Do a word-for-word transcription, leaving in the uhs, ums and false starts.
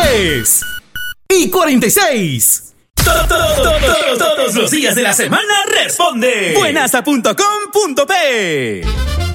tres y cuarenta y seis. Todos los días de la semana responde buenasa punto com punto pe.